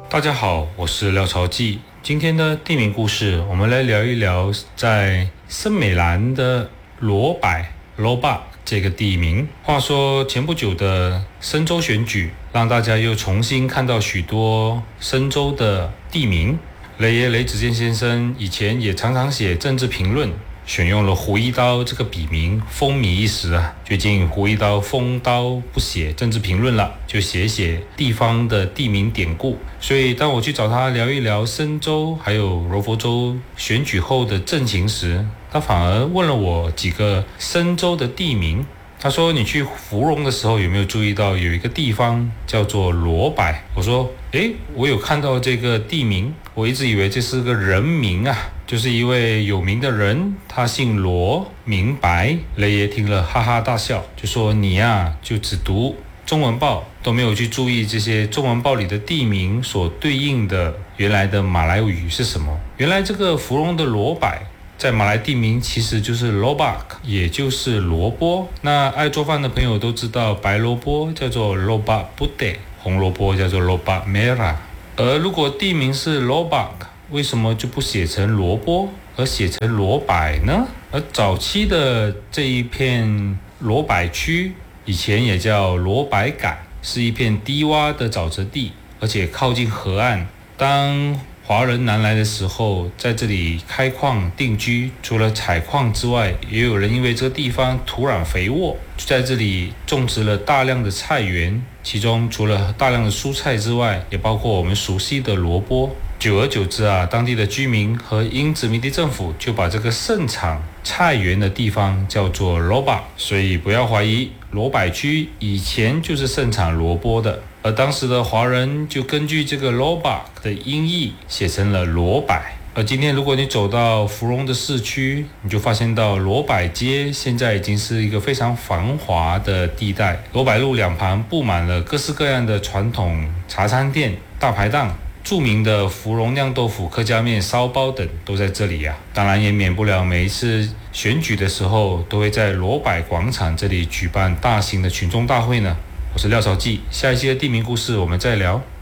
大家好，我是廖朝记。今天的地名故事，我们来聊一聊在森美兰的罗柏 （Lobak） 这个地名。话说前不久的深州选举，让大家又重新看到许多深州的地名。雷爷雷子健先生以前也常常写政治评论，选用了胡一刀这个笔名，风靡一时啊。最近胡一刀封刀不写政治评论了，就写地方的地名典故。所以当我去找他聊一聊深州还有柔佛州选举后的政情时，他反而问了我几个深州的地名。他说你去芙蓉的时候有没有注意到有一个地方叫做罗柏？我说我有看到这个地名，我一直以为这是个人名啊，就是一位有名的人，他姓罗名白。雷爷听了哈哈大笑，就说你啊就只读中文报，都没有去注意这些中文报里的地名所对应的原来的马来语是什么。原来这个芙蓉的罗柏在马来地名其实就是 Lobak， 也就是萝卜。那爱做饭的朋友都知道，白萝卜叫做 Lobak Putih， 红萝卜叫做 Lobak Merah。而如果地名是 Lobak， 为什么就不写成萝卜，而写成罗柏呢？而早期的这一片罗柏区，以前也叫罗柏港，是一片低洼的沼泽地，而且靠近河岸。当华人南来的时候，在这里开矿定居，除了采矿之外，也有人因为这个地方土壤肥沃，就在这里种植了大量的菜园，其中除了大量的蔬菜之外，也包括我们熟悉的萝卜。久而久之啊，当地的居民和英殖民地政府就把这个盛产菜园的地方叫做 Lobak， 所以不要怀疑，罗柏区以前就是盛产萝卜的。而当时的华人就根据这个 Lobak 的音译写成了罗柏。而今天如果你走到芙蓉的市区，你就发现到罗柏街现在已经是一个非常繁华的地带。罗柏路两旁布满了各式各样的传统茶餐店、大排档，著名的芙蓉酿豆腐、客家面、烧包等都在这里啊。当然也免不了每一次选举的时候，都会在罗柏广场这里举办大型的群众大会呢。我是廖朝记，下一期的地名故事我们再聊。